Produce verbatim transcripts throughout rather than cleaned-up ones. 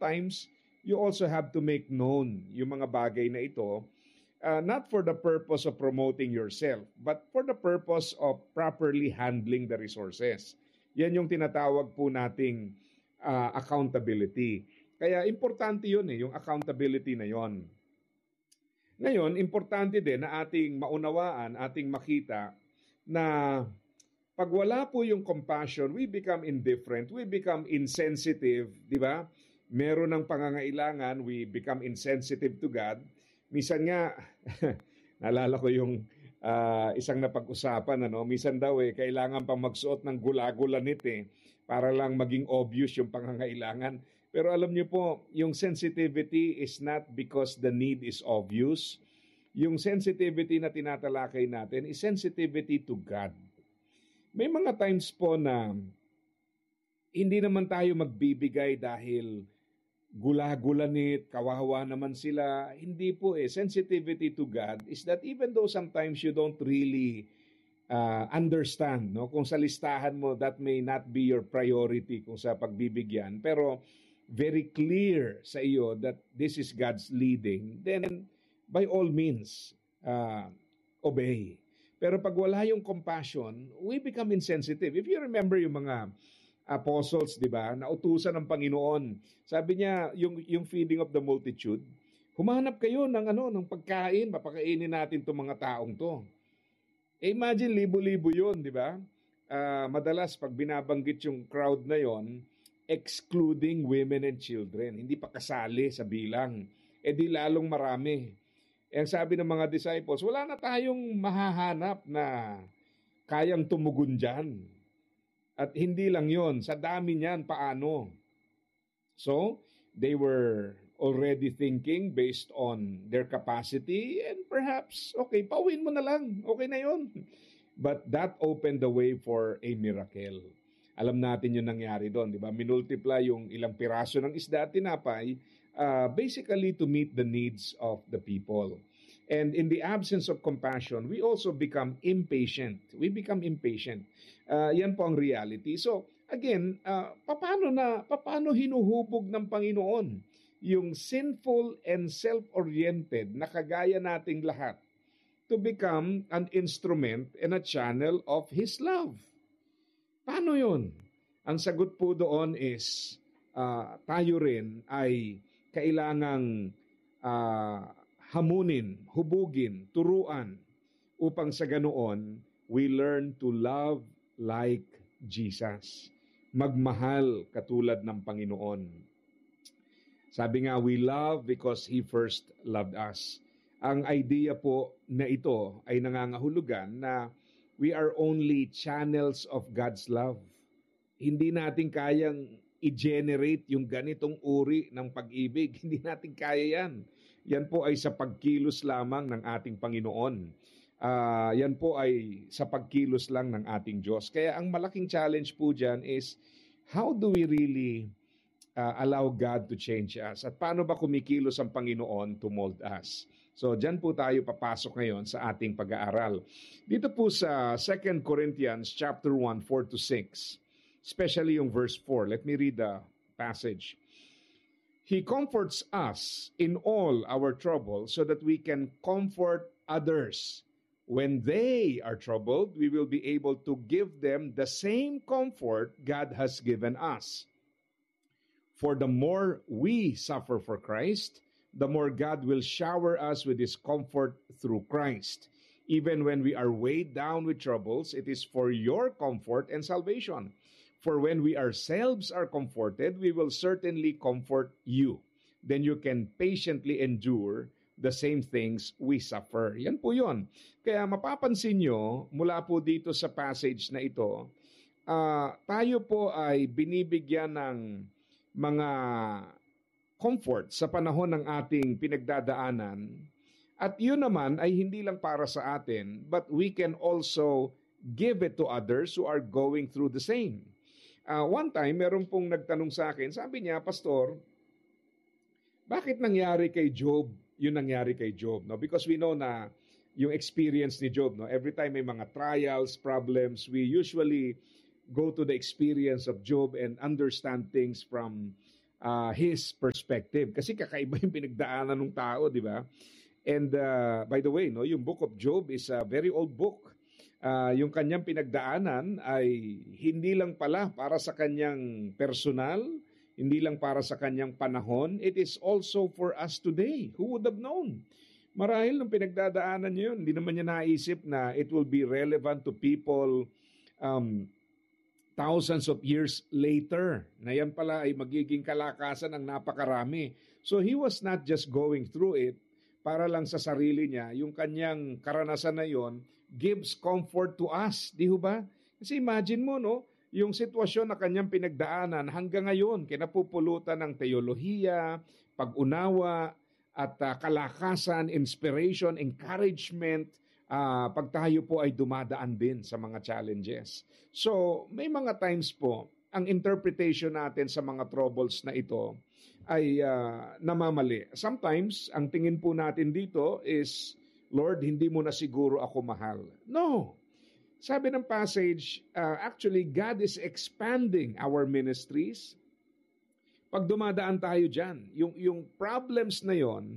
sometimes you also have to make known yung mga bagay na ito, uh, not for the purpose of promoting yourself, but for the purpose of properly handling the resources. Yan yung tinatawag po nating uh, accountability. Kaya importante yun eh, yung accountability na yon. Ngayon, importante din na ating maunawaan, ating makita na pag wala po yung compassion, we become indifferent, we become insensitive, di ba? Meron ng pangangailangan, we become insensitive to God. Minsan nga, naalala ko yung uh, isang napag-usapan, ano? Minsan daw eh, kailangan pang magsuot ng gula-gulanit eh, para lang maging obvious yung pangangailangan. Pero alam niyo po, yung sensitivity is not because the need is obvious. Yung sensitivity na tinatalakay natin is sensitivity to God. May mga times po na hindi naman tayo magbibigay dahil gula-gulanit, kawawa naman sila. Hindi po eh. Sensitivity to God is that even though sometimes you don't really uh, understand, no? Kung sa listahan mo, that may not be your priority kung sa pagbibigyan. Pero very clear sa iyo that this is God's leading, then by all means, uh, obey. Pero pag wala yung compassion, we become insensitive. If you remember yung mga apostles, di ba, nautusan ng Panginoon, sabi niya, yung, yung feeding of the multitude, humanap kayo ng, ano, ng pagkain, papakainin natin itong mga taong to. Eh, imagine, libo-libo yun, di ba? Uh, madalas, pag binabanggit yung crowd na yon, excluding women and children. Hindi pa kasali sa bilang. E di lalong marami. E ang sabi ng mga disciples, wala na tayong mahahanap na kayang tumugon dyan. At hindi lang yon, sa dami niyan, paano? So, they were already thinking based on their capacity and perhaps, okay, pauwiin mo na lang. Okay na yon. But that opened the way for a miracle. Alam natin yung nangyari doon, di ba? Minultiply yung ilang piraso ng isda at tinapay, uh, basically to meet the needs of the people. And in the absence of compassion, we also become impatient. We become impatient. Uh, yan po ang reality. So, again, uh, paano na, paano hinuhubog ng Panginoon yung sinful and self-oriented na kagaya nating lahat to become an instrument and a channel of His love? Paano yun? Ang sagot po doon is uh, tayo rin ay kailangang uh, hamunin, hubugin, turuan upang sa ganoon we learn to love like Jesus. Magmahal katulad ng Panginoon. Sabi nga, we love because He first loved us. Ang idea po na ito ay nangangahulugan na we are only channels of God's love. Hindi natin kayang i-generate yung ganitong uri ng pag-ibig. Hindi natin kaya yan. Yan po ay sa pagkilos lamang ng ating Panginoon. Uh, yan po ay sa pagkilos lang ng ating Diyos. Kaya ang malaking challenge po dyan is, how do we really uh, allow God to change us? At paano ba kumikilos ang Panginoon to mold us? So, dyan po tayo papasok ngayon sa ating pag-aaral. Dito po sa Second Corinthians chapter one, four to six, especially yung verse four. Let me read the passage. He comforts us in all our trouble so that we can comfort others. When they are troubled, we will be able to give them the same comfort God has given us. For the more we suffer for Christ, the more God will shower us with His comfort through Christ. Even when we are weighed down with troubles, it is for your comfort and salvation. For when we ourselves are comforted, we will certainly comfort you. Then you can patiently endure the same things we suffer. Yan po yun. Kaya mapapansin nyo, mula po dito sa passage na ito, uh, tayo po ay binibigyan ng mga comfort sa panahon ng ating pinagdadaanan. At yun naman ay hindi lang para sa atin, but we can also give it to others who are going through the same. Uh, one time, meron pong nagtanong sa akin, sabi niya, Pastor, bakit nangyari kay Job yung nangyari kay Job? No? Because we know na yung experience ni Job, no? Every time may mga trials, problems, we usually go to the experience of Job and understand things from uh, his perspective. Kasi kakaiba yung pinagdaanan ng tao, di ba? And uh, by the way, no, yung Book of Job is a very old book. Uh, yung kanyang pinagdaanan ay hindi lang pala para sa kanyang personal, hindi lang para sa kanyang panahon, it is also for us today. Who would have known? Marahil nung pinagdadaanan niya yun, hindi naman niya naisip na it will be relevant to people um, thousands of years later. Na yan pala ay magiging kalakasan ng napakarami. So he was not just going through it para lang sa sarili niya. Yung kanyang karanasan na yon gives comfort to us. Di ba? Kasi imagine mo, no? Yung sitwasyon na kanyang pinagdaanan hanggang ngayon, kinapupulutan ng teolohiya, pag-unawa, at uh, kalakasan, inspiration, encouragement, uh, pag tayo po ay dumadaan din sa mga challenges. So, may mga times po, ang interpretation natin sa mga troubles na ito ay uh, namamali. Sometimes, ang tingin po natin dito is, Lord, hindi mo na siguro ako mahal. No. Sabi ng passage, uh, actually, God is expanding our ministries. Pag dumadaan tayo dyan, yung, yung problems na yon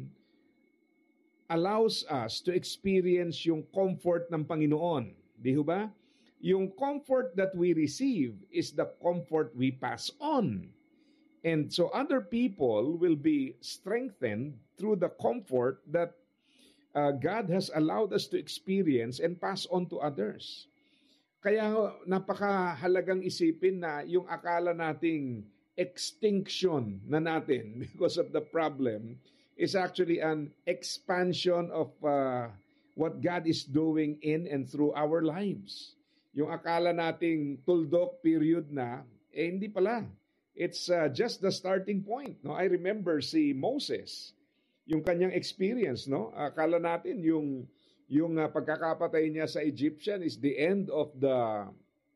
allows us to experience yung comfort ng Panginoon. Di ba? Yung comfort that we receive is the comfort we pass on. And so other people will be strengthened through the comfort that uh, God has allowed us to experience and pass on to others. Kaya napakahalagang isipin na yung akala nating extinction na natin because of the problem is actually an expansion of uh, what God is doing in and through our lives. Yung akala nating tuldok period na, eh hindi pala. It's uh, just the starting point. No? I remember si Moses, yung kanyang experience. No? Akala natin yung, yung uh, pagkakapatay niya sa Egyptian is the end of the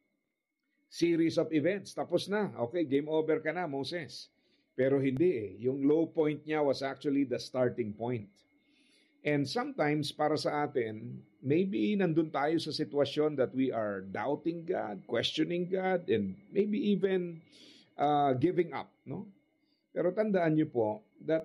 series of events. Tapos na. Okay, game over ka na, Moses. Pero hindi eh. Yung low point niya was actually the starting point. And sometimes, para sa atin, maybe nandun tayo sa sitwasyon that we are doubting God, questioning God, and maybe even uh, giving up. No? Pero tandaan niyo po that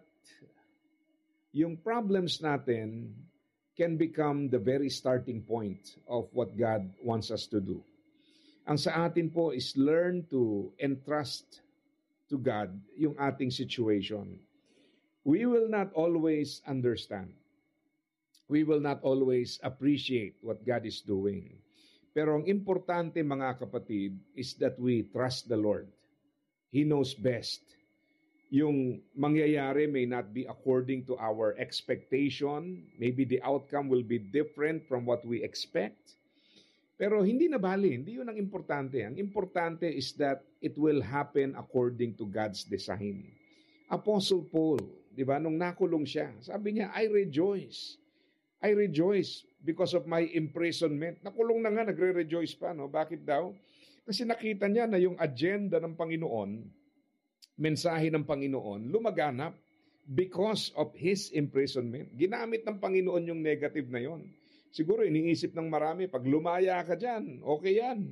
yung problems natin can become the very starting point of what God wants us to do. Ang sa atin po is learn to entrust to God yung ating situation. We will not always understand. We will not always appreciate what God is doing. Pero ang importante, mga kapatid, is that we trust the Lord. He knows best. Yung mangyayari may not be according to our expectation. Maybe the outcome will be different from what we expect. Pero hindi na bali, hindi yun ang importante. Ang importante is that it will happen according to God's design. Apostle Paul, di ba, nung nakulong siya, sabi niya, I rejoice. I rejoice because of my imprisonment. Nakulong na nga, nagre-rejoice pa. No? Bakit daw? Kasi nakita niya na yung agenda ng Panginoon, mensahe ng Panginoon, lumaganap because of his imprisonment. Ginamit ng Panginoon yung negative na yon. Siguro iniisip ng marami, pag lumaya ka dyan, okay yan.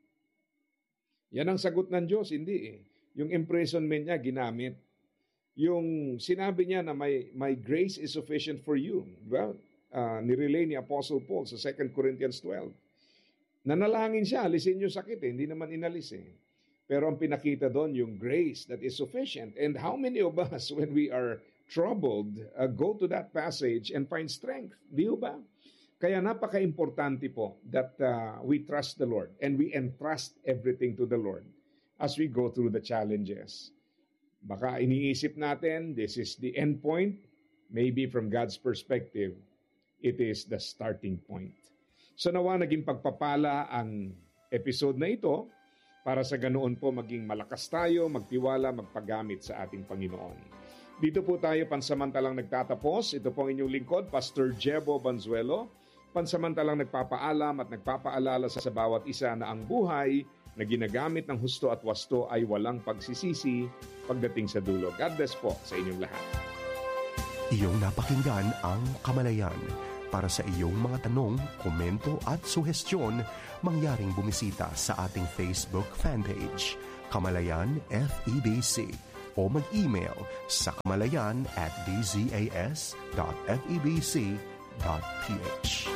Yan ang sagot ng Diyos, hindi eh. Yung imprisonment niya, ginamit. Yung sinabi niya na my, my grace is sufficient for you. Well, uh, nirelay ni Apostle Paul sa Second Corinthians twelve. Nanalangin siya, alisin yung sakit eh. Hindi naman inalis eh. Pero ang pinakita doon, yung grace that is sufficient. And how many of us, when we are troubled, uh, go to that passage and find strength? Di ba? Kaya napaka-importante po that uh, we trust the Lord and we entrust everything to the Lord as we go through the challenges. Baka iniisip natin, this is the end point. Maybe from God's perspective, it is the starting point. So nawa naging pagpapala ang episode na ito para sa ganoon po maging malakas tayo, magtiwala, magpagamit sa ating Panginoon. Dito po tayo pansamantalang nagtatapos. Ito po ang inyong lingkod, Pastor Jebo Banzuelo. Pansamantalang nagpapaalam at nagpapaalala sa, sa bawat isa na ang buhay na ginagamit ng husto at wasto ay walang pagsisisi pagdating sa dulo. God bless po sa inyong lahat. Iyong napakinggan ang Kamalayan. Para sa iyong mga tanong, komento at suhestyon, mangyaring bumisita sa ating Facebook fan page, Kamalayan F E B C. o mag-email sa kamalayan at d z a s dot f e b c dot p h.